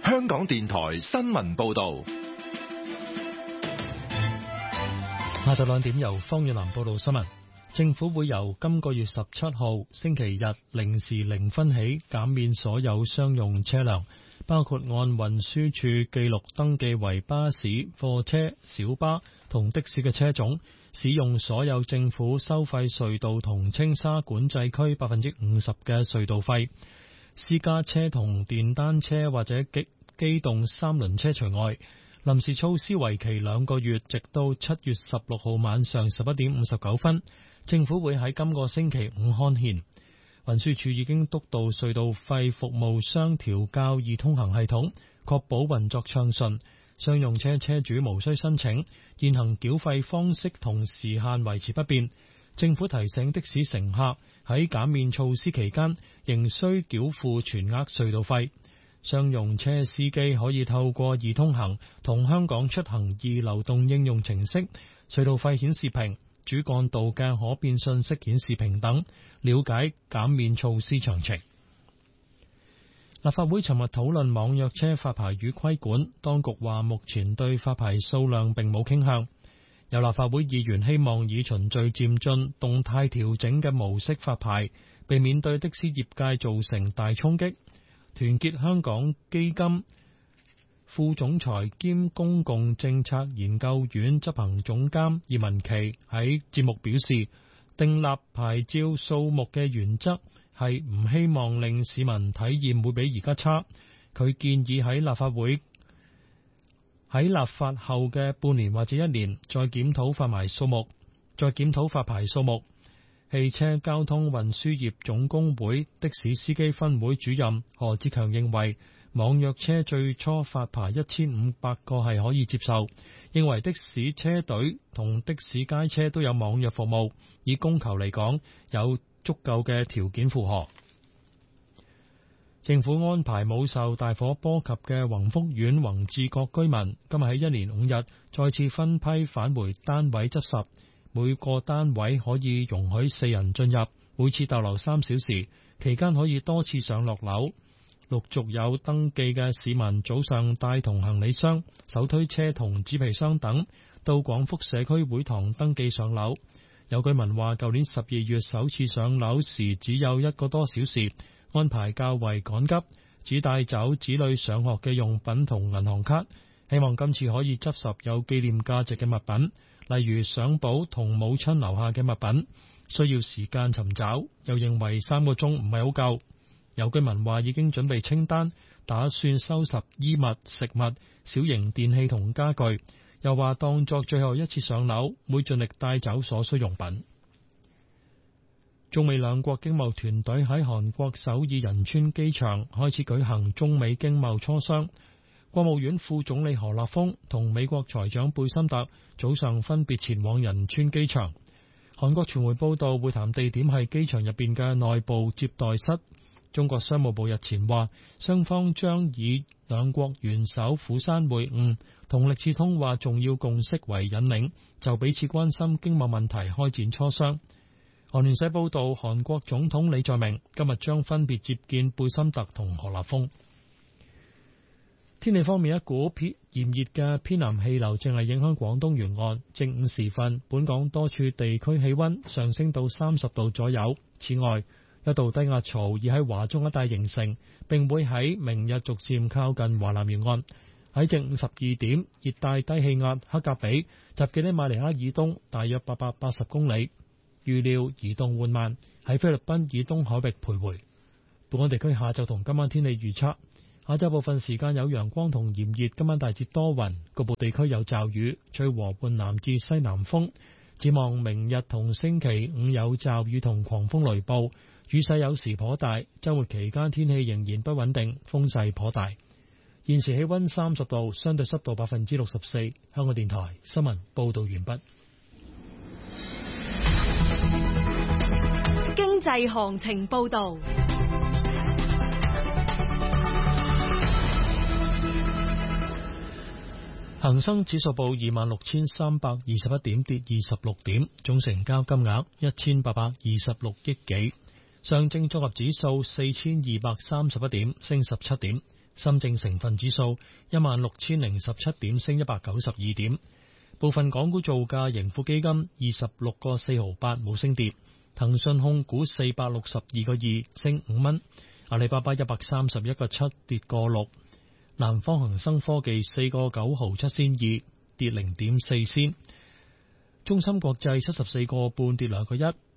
香港電台新聞報道。 下晝2點由方遠南報道新聞。政府會由今個月17號星期日0時0分起減免所有商用車輛，包括按運輸署記錄登記為巴士、貨車、小巴同的士嘅車種，使用所有政府收費隧道同青沙管制區 50% 嘅隧道費。私家車同電單車或者機動三輪車除外。臨時措施為期2個月，直到7月16號晚上11點59分。政府會喺今個星期5刊憲。運輸署已經督導隧道費服務商調校易通行系統，確保運作暢順。商用車車主無需申請，現行繳費方式同時限維持不變。政府提醒的士乘客喺減免措施期間仍需繳付全額隧道費。商用車司機可以透過易通行同香港出行易流動應用程式、隧道費顯示屏、主幹道嘅可變信息顯示屏等，了解減免措施詳情。立法會尋日討論網約車發牌與規管，當局話目前對發牌數量並冇傾向。有立法會議員希望以循序漸進、動態調整嘅模式發牌，避免對的士業界造成大衝擊。團結香港基金副總裁兼公共政策研究院執行總監葉文琪喺節目表示，訂立牌照數目嘅原則係唔希望令市民體驗會比而家差。佢建議喺立法後嘅半年或者1年再檢討發牌數目。汽車交通運輸業總工會的士司機分會主任何志強認為，網約車最初發牌1500個係可以接受，認為的士車隊同的士街車都有網約服務，以供求嚟講有足夠嘅條件符合。政府安排冇受大火波及嘅宏福苑宏志閣居民今日喺1連5日再次分批返回單位執拾。每個單位可以容許4人進入，每次逗留3小時，期間可以多次上落樓。陸續有登記嘅市民早上帶同行李箱、手推車同紙皮箱等到廣福社區會堂登記上樓。有居民話，舊年12月首次上樓時只有1個多小時，安排較為趕急，只帶走子女上學嘅用品同銀行卡，希望今次可以執拾有紀念價值嘅物品，例如相簿同母親留下嘅物品，需要時間尋找，又認為3個鐘唔係好夠。有居民話已經準備清單，打算收拾衣物、食物、小型電器同家具，又話當作最後一次上樓，會盡力帶走所需用品。中美兩國經貿團隊喺韓國首爾仁川機場開始舉行中美經貿磋商。國務院副總理何立峰同美國財長貝森特早上分別前往仁川機場。韓國傳媒報道，會談地點係機場入邊嘅內部接待室。中國商務部日前話，雙方將以兩國元首釜山會晤同歷次通話重要共識為引領，就彼此關心經貿問題開展磋商。韓聯社報道，韓國總統李在明今日將分別接見貝森特同何立峰。天氣方面，一股炎熱嘅偏南氣流正係影響廣東沿岸。正午時分，本港多處地區氣溫上升到30度左右。此外，一道低壓槽已喺華中一帶形成，並會喺明日逐漸靠近華南沿岸。喺正午12點，熱帶低氣壓克格比集結喺馬尼拉以東大約880公里，預料移動緩慢，喺菲律賓以東海域徘徊。本港地區下晝同今晚天氣預測。下晝部分時間有陽光同炎熱，今晚大致多雲，局部地區有驟雨，吹和緩南至西南風。展望明日同星期5有驟雨同狂風雷暴，雨勢有時頗大。周末期間天氣仍然不穩定，風勢頗大。現時氣溫30度，相對濕度64%。香港電台新聞報道完畢。 經濟行情報道。 恒生指數報26,321點，跌26點，總成交金額1826億幾。上證綜合指數4,231點，升17點。 深證成分指數16,017點，升192點。部分港股造價，盈富基金26個4毫8冇升跌，騰訊控股462個2升5蚊，阿里巴巴131個7跌個6，南方恒生科技4個9毫7仙2跌0.4仙，中芯國際74個半跌2個1，